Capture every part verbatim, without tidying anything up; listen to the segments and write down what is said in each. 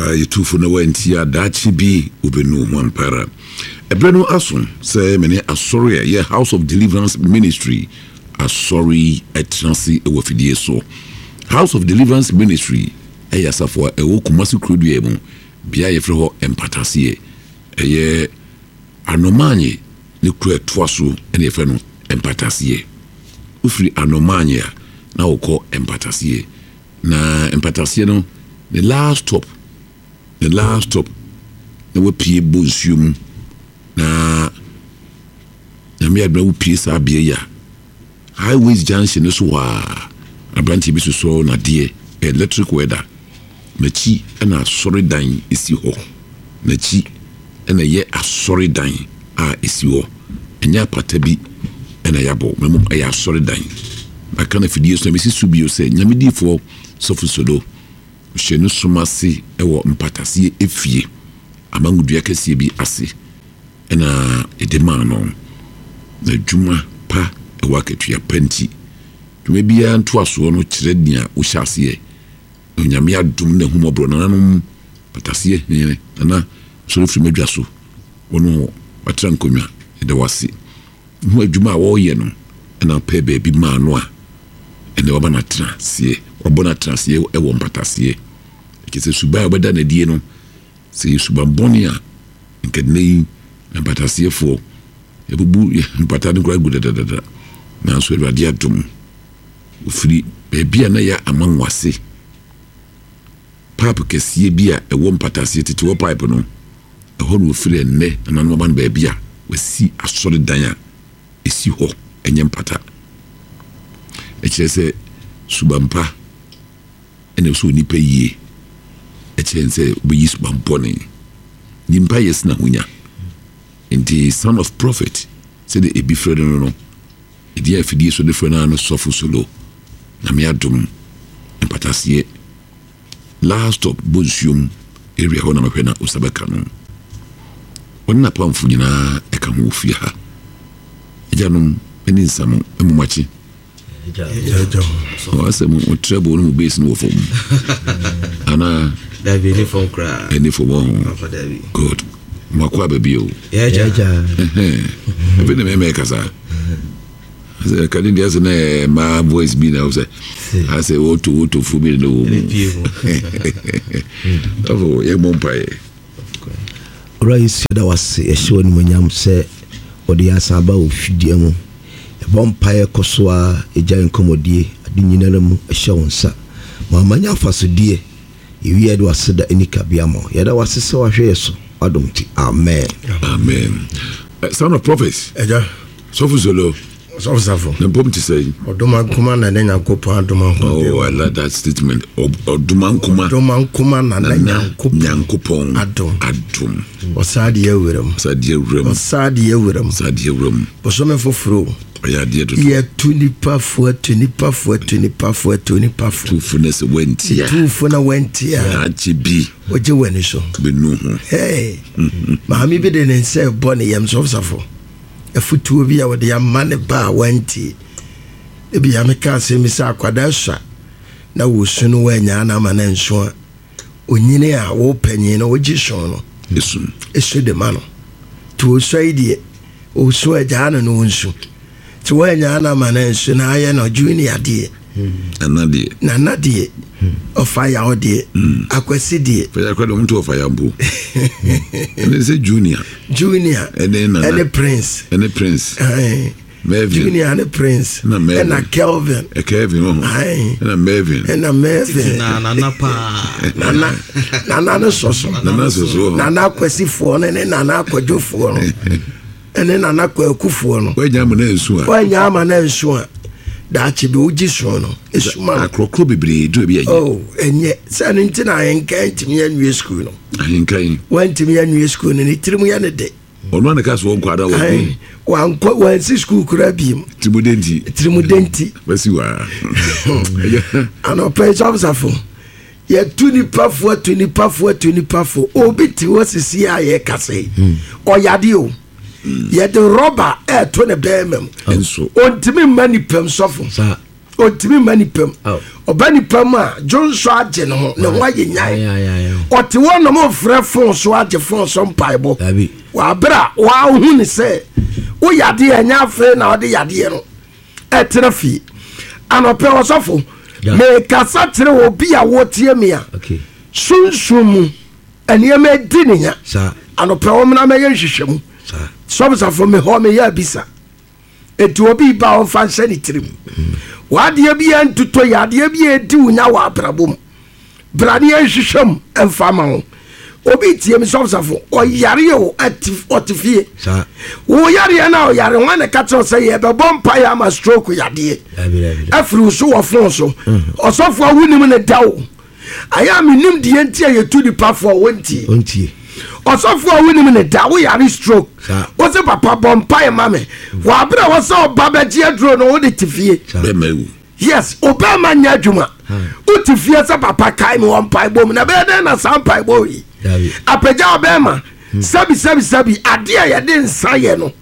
you two for no wentia dachi bi ubenu wampara. Ebreno asun say many asori ye House of Deliverance Ministry asori etransi ewafidie so. House of Deliverance Ministry eya safo ewo Kumasi Krodue mu bia ye fre ho empatasie eye anomanye ne kru etoaso ene ye no empatasie. Ufri anomanye na woko empatasie na empatasie no the last stop the last stop na we pie bonsium na na me adwa we pie sa bia ya highways junction so wa abranti bi so na de electric weather na chi na asori dan isi ho na chi na ye asori dan a isi ho enya pata bi na yabo memum ya asori dan aka na fidie so mesi subio se nyamedifo sofu sodo shenu sumasi ewo mpatase efie amangudua kese bi ase na edema no na djuma pa ewa ketua panti dwuma bia nto aso no kire dia wo hyase onyame adum na humobro nanom patase ne na so firi madwa so wono watra nkonwa ede wase hu adwuma wo ye no na pa ba bi ma no a ene waba na transie wabona transie ewo mpatasie kese suba obeda na die no se suba bonia nkadnei mpatasie fo ebubu mpatade kura gudadada na so awade adum ofiri bebia na ya amanwase pipe kese bia ewo mpatasie tete wo pipe no eho no ofiri enne na no ban bebia wasi asore dan a esi ho enye mpata echese subampa ene so nipa yie echense obeyi subampone nimpa yesna hunya enti son of prophet said e bi frede no no e dia afidie so de frena no sofu solo na me adum empatasie last stop bonsium area ho na mapena usabaka no onna pamfu nyina e ka ho fia ha ejanum eni nsamo emumachi ja ja so ase mu trouble no base no fom ana da be ni fom kra eni fom good makwa babio ja ja ebe ne me kaza ase ka ndi ase na ma voice bi na ose ase oto oto fu bi no ovo ye mompae rais da wase ehwe ni monyam se odi asaba ofidie mu bompae kosoa eja nkomodie adinyina mu ehye wonsa mamanya afasodie ewie de waseda enika biamo yeda wasese wahwe yeso adomti amen amen uh, son of prophets eja sofu solo sofu safo na pom ti say odoma nkuma na nyankopon adoma nkopon oh I like that statement odoma nkuma odoma nkuma na nyankopon nyankopon adom adom osade ewuram osade ewuram osade ewuram osade ewuram bosome foforo ya die do ye tunipa fo tunipa fo tunipa fo tunipa fo tufunes wenti ya tufuna wenti ya achibi oje wani so benu hey maami bi de nse bone yam so safo afutuo bi ya wode ya mane ba wenti ebi ya meka se mi sa akwada sha na wosunu wanya na mana nso onyine a wo panyin no oji so no esu esu de mano to so idie o so ajana no nsu to wanya na mana nsu na aye no junior die anadie na nadie ofaya odie akwasi die faya kwado mtu ofaya mbu ene se junior junior ene na ene prince ene prince eh Melvin junior ene prince na Melvin na Kelvin e Kelvin oh na Melvin na Melvin na na na pa na na na na no soso na na soso na na akwasi fo no ne na na akwadwo fo no ene na na kwakufuo no wanya ma na nsu a wanya ma na nsu a da chibe uji so no esuma akrokro bebre do bi ayi oh enye sa no ntina enka ntimi ya nwie school no ahinkan wantimi ya nwie school no ni tirimu ya ne de ono na kaso won kwada wo wa nko wa si school kura bi mu timudenti timudenti basi wa ano pray job safo ye tuni pafo tuni pafo tuni pafo obi ti wo sisi aye kase oyade o ye de rubber e to ne bemem enso ontimi mani pem sofo sa otimi mani pam obani pam a jonso agye ne ho ne ho aye nyae ote won no mo frɛ fon so agye fon so mpaibo wa bra wa hu ne sɛ wo yade anya afre na ode yade no etere fi anope osofo me kasa tere obi a wo tie me a sunsumu ene me di ne nya anope wo mna me ye hwehwemu sobsafo me ho me ya bisa etu obi ba on fan sani tirim wade bi entuto yade bi edi unya wa brabom brani ehwehwem emfama ho obi tie me sobsafo o yare o atif otifie wo yare na o yare wan ne ka tro say ye be bompa ya ma stroke yade afru so wo fon so osofo awunim ne dawo aya me nim de entia ye tu di platform wontie wontie osofo awunim ne dawo yare stroke wo se papa bompa ya mame wa bra wo se obaba ji adro no wo de tifie be mewu yes obama nya adwuma utifie se papa kai me won pai bom na be den na sam pai bo yi apagya obama sabi sabi sabi ade a yade nsa ye no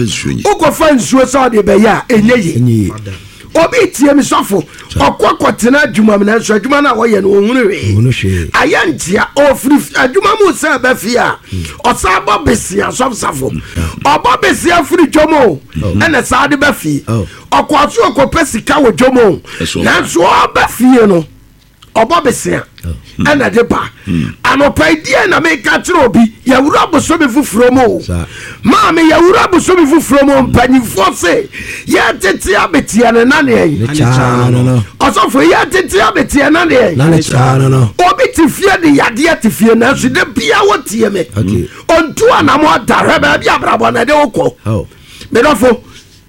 uko fa nsuo sa de be ya enye yi obi tie mi sofo okokotena adwuma me na nso adwuma na wo ye no ohunu we ayantia ofri adwuma mu se be fia osaba besia sofsafo oba besia fri dwomo ena sa de be fi okwaso okopesika wo dwomo na nso oba fie no oba besia ena de ba anopai die na me ka tro obi ya wura boso be fufuro mo ma me ya wura boso be fufuro mo mpanyifo se ya tete abetia ne na ne ne cha no no osofo ya tete abetia na ne na ne cha no no obi ti fie de yade ti fie na so de bia wo tie me ontu anamo dare ba bia brabo na de woko oh me no fo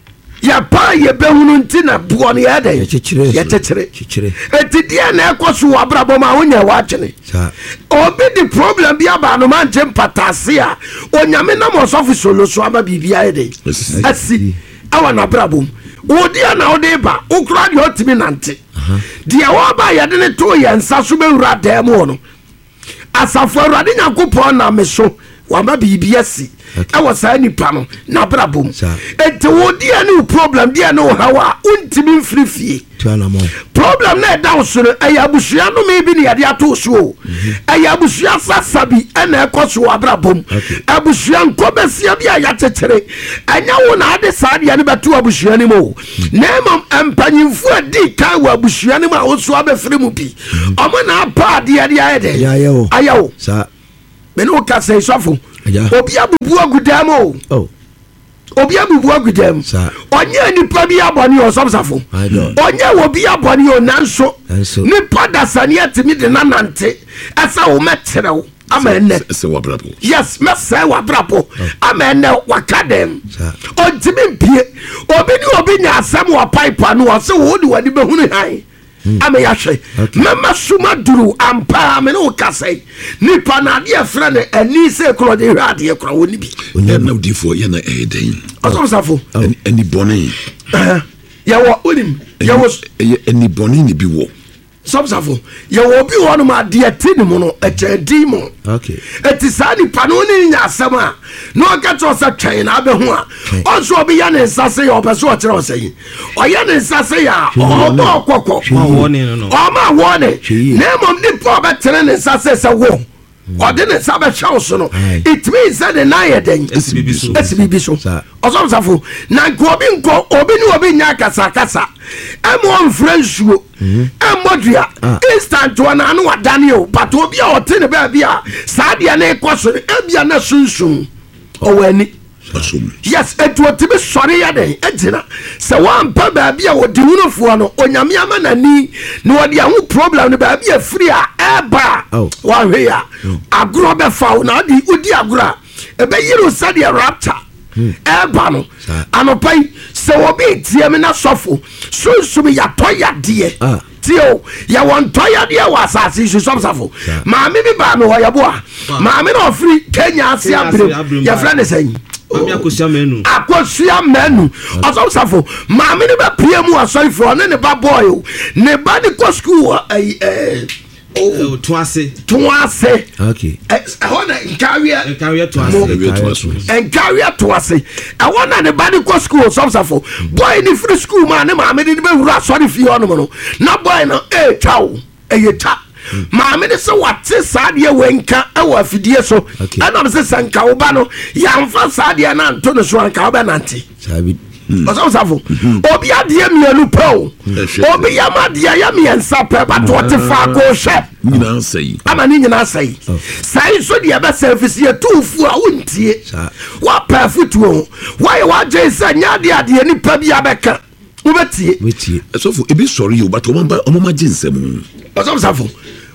ya pa ye behunu ntina buo ne ya den ye chechire chechire etidie na ekoso wa brabo ma wonya wa chene obi di problem bia ba no man jem patase a onyame na mo sofi solo so aba bibia ye den asi awa na brabo odi na odi ba ukra de otimi nante dia wa ba ye de to ye nsa so be wura dem no asafo awurade nyankopon na me so wa ba bibia si awa sa nipa no na brabom ente wodi ani problem dia no hawa untimi mfrifie problem na down so ayabusua no me bi ne yade ato so ayabusua sasabi ana ekoso abrabom abusua nkobesia bia ya chechere anya wo na ade sa dia ne beto abusua ni mo na emam empanyimfu adi ka wa abusua ni ma wo so abefre mu bi omo na apa dia dia ede ayawo sa me no ka say sofo obi abubu agudam o obi abubu agudam onye nipa bi aboni o somsafo onye wo bi aboni o nanso nipa dasane atimi de nanante asa wo meterew amenne se wa brabo yes me se wa brabo amenne wakadem ontimi mpie obi ni obi nya asem wa pipe no o se wo di wadi behunu han ame ya hwe mama suma duru ampa me no kasai nipa na de afra ne ani se kro de hwa de kro woni bi onya na odi fo ye na eden osofo ani boni ya wo onim ya wo ani boni ni bi wo sobsafo ya wo bi wo no ma de atini mo no eche di mo okay eti sa ni pa no ni nya asema no ka to sa twen na be ho a onso obi ya ne nsase ya obeso o kire o sayi o ya ne nsase ya o bo okoko ma woni no no o ma woni na mom ni po be tere ne nsase se wo o de ne sabe chance no it means that the night den esibibiso esibibiso osomsafo na ko obi nko obi ni obi nya kasa kasa emo mfransuo emodua instant one anu wadane o but obi a ote ne ba bia sa dia na ekoso ebia na sunsun o wani yes etu otibe sori ya den ejina se wan pa ba bia wo di hunofo no onyame ama nani na wo dia hu problem ne ba bia free a eba wa hwe ya agro be fa na di udi agro ebe yiro sadia raptor eba no anopai se wo bi tie me na sofo sunsun ya to ya de tio ya won to ya de wa asase su somsafo ma me bi ba me ho ya bo a ma me no free Kenya asia bre ya fra ne sen Mami akosia menu. Akosia menu. Osomsafo, mami ne ba pie mu asori fo ne ne ba boy o. Ne ba de ko school eh eh oh to ase to ase okay ɛhɔ na nkawia nkawia to ase nkawia to ase ɛhɔ na ne ba ne kɔ school sɔfsafo boy ne free school ma ne maame de bɛwura asɔre fie hɔ nom no na boy no ɛyɛ twa o ɛyɛ twa maame de sɛ wate saa deɛ wɔnka ɛwɔ afidie so ɛnam sɛ sɛ nka wo ba no yɛmfa saa deɛ no anto no so anka wobɛnante ɔsɔfsafo obi adeɛ mmienu pɛ o obi yam adeɛ yɛ mmiɛnsa pɛ but wɔte faako hwɛ ama ne nyinaa sɛe sɛe so deɛ ɛbɛsɛ fisi yɛtuofu a wontie woapɛ afotuo ho woayɛ woagye sɛ nyɛ adeɛ adeɛ nipa bi abɛka wobɛtie ɛsɔfo ebi sɔre yi o but ɔmama gye nsɛm ɔsɔfsafo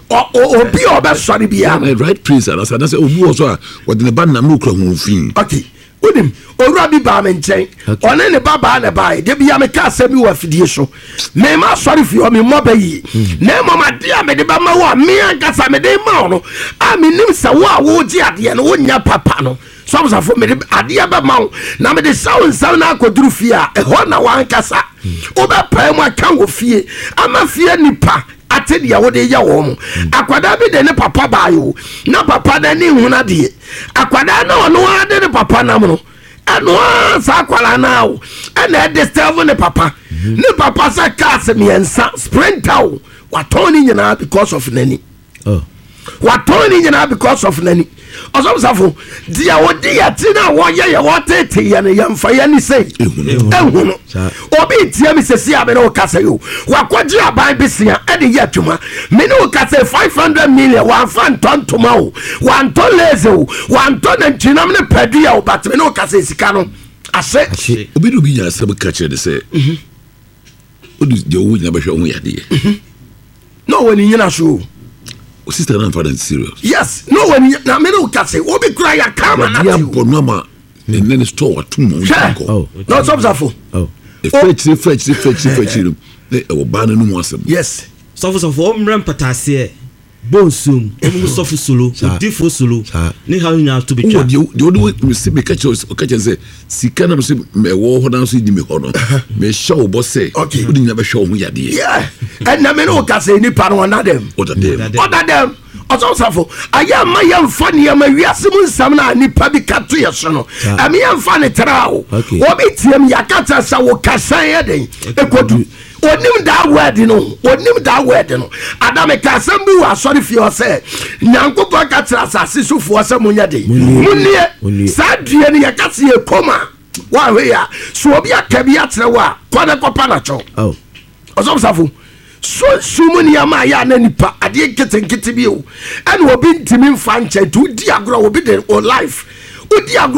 obi a ɔbɛsɔre biara right praise anasa anasɛ obi wɔ so a wɔde ne ba nam no kura ho fin okay wonim owura bi baa me nkyɛn ɔne ne ba baa ne bae de bia meka asɛm bi wɔ afidie so mema asɔre fie hɔ memmɔ bɛyie na mmom adeɛ a mede bɛma wo a me ankasa mede ma wo no a menim sɛ wo a wogye adeɛ no wonya papa no sɔmsafo mede adeɛ bɛma wo na mede hyɛ wo nsɛm no akɔduru fie a ɛhɔ na woankasa wobɛpae mu aka wɔ fie ama fie nipa ate deɛ wode yɛ wɔ mo akwadaa bi de ne papa baayɛ o na papa no ani huna deɛ akwadaa na ɔno a de ne papa nam no ɛno a saa akwara no a o ɛna ɛde stɛvo ne papa ne papa sɛ cars mmiɛnsa sprinter o watɔn ne nyinaa because of n'ani watɔn ne nyinaa because of n'ani ɔsɔmsafo deɛ wode yɛte no a wɔyɛ yɛ wɔtete yɛ no yɛmfa yɛ ne sei ɛhu no obi tie me sɛsi a me ne wo kasa yi o wakɔgye aban besia ɛde yɛ adwuma me ne wo kasa five hundred million wɔamfa ntɔ ntoma o wɔantɔ laze o wɔantɔ nantwinam ne padua o but me ne wo kasa sika no ase obi ne obi nya asɛm ka kyerɛ ne sɛ wode deɛ wo nyina bɛhwɛ wo ho yadeɛ na ɔwɔ ne nyina so o sister and father serious yes no when na me no kase obi kura ya kama na ti o no ma and then store two months ago no sofsafo oh if fetch fetch fetch fetch e o ba na no mu asem yes sofsafo o mrem patase bonsum emu sofu solo odifo solo ni how you have to be trapped the only way we see me catch us catch say sika na me say me wo ho na so di me ho no me show bo say okay we nya be show ho yade yeah and na me no kase ni pa no na dem order them order them ɔsɔsɔfo ayɛ ma yɛmfa nneɛma wiase mu nsɛm no a nipa bi ka to yɛ so no ɛme yɛmfa ne tra wo wɔbi tiam yɛakata sɛ wo kasan yɛ den ɛkɔdu onim daa word no onim daa word no adame ka asɛm bi wɔ asɔre fie hɔ sɛ nyankopɔn ka kyerɛ asase sofoɔ sɛ monyɛ den monnie saa dua no yɛka se yɛ kɔma woahwɛ a so obi aka bi akyerɛ wo a kɔne kɔpa nakyɛw ɔsɔsɔfo so sumu niyama ya na nipa adeɛ nketenkete bi o ɛna obi ntimi mfa nkyɛn to di agorɔ obi de o life odi agorɔ